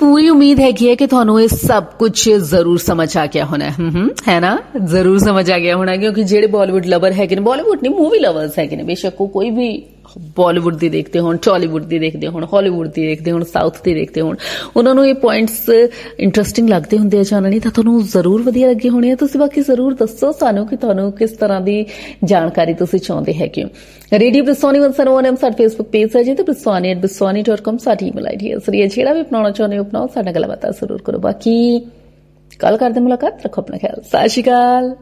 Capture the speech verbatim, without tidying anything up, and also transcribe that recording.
पूरी उम्मीद हैगी है कि ਤੁਹਾਨੂੰ ਇਹ ਸਭ ਕੁਝ ਜ਼ਰੂਰ ਸਮਝ ਆ ਗਿਆ ਹੋਣਾ ਹੈ ਹਮ ਹੈ ਨਾ ਜ਼ਰੂਰ ਸਮਝ ਆ ਗਿਆ ਹੋਣਾ ਕਿਉਂਕਿ ਜਿਹੜੇ ਬਾਲੀਵੁੱਡ ਲਵਰ ਹੈਗੇ ਨੇ ਬਾਲੀਵੁੱਡ ਨਹੀਂ ਮੂਵੀ ਲਵਰਸ ਹੈਗੇ ਨੇ ਬੇਸ਼ੱਕ ਉਹ ਕੋਈ ਵੀ ਬਾਲੀਵੁੱਡ ਦੀ ਦੇਖਦੇ ਹੋਣ ਟਾਲੀਵੁੱਡ ਦੀ ਦੇਖਦੇ ਹੋਣ ਹਾਲੀਵੁੱਡ ਦੀ ਦੇਖਦੇ ਹੋਣ ਸਾਊਥ ਦੀ ਦੇਖਦੇ ਹੋਣ ਉਹਨਾਂ ਨੂੰ ਇਹ ਪੁਆਇੰਟਸ ਇੰਟਰਸਟਿੰਗ ਲੱਗਦੇ ਹੁੰਦੇ ਆ ਜਾਣਨੀ ਤਾਂ ਤੁਹਾਨੂੰ ਜ਼ਰੂਰ ਵਧੀਆ ਲੱਗੇ ਹੋਣੇ ਆ ਤੁਸੀਂ ਬਾਕੀ ਜ਼ਰੂਰ ਦੱਸੋ ਸਾਨੂੰ ਕਿ ਤੁਹਾਨੂੰ ਕਿਸ ਤਰ੍ਹਾਂ ਦੀ ਜਾਣਕਾਰੀ ਤੁਸੀਂ ਚਾਹੁੰਦੇ ਹੈਗੇ ਹੋ ਰੇਡੀਓ ਬਿਸਵਾਨੀ ਇੱਕ ਸੌ ਇੱਕ ਸਾਡਾ ਫੇਸਬੁੱਕ ਪੇਜ ਹੈ ਜੀ ਤੇ ਬਿਸਵਾਨੀ ਐਟ ਬਿਸਵਾਨੀ ਡਾਟ ਕਾਮ ਸਾਡੀ ਈਮੇਲ ਆਈਡੀ ਹੈ ਸਰੀਆ ਜਿਹੜਾ ਵੀ ਅਪਣਾਉਣਾ ਚਾਹੁੰਦੇ ਹੋ ਅਪਣਾਓ ਸਾਡੇ ਨਾਲ ਗੱਲਬਾਤ ਜ਼ਰੂਰ ਕਰੋ ਬਾਕੀ ਕੱਲ ਕਰਦੇ ਮੁਲਾਕਾਤ ਰੱਖੋ ਆਪਣਾ ਖਿਆਲ ਸਤਿ ਸ਼੍ਰੀ ਅਕਾਲ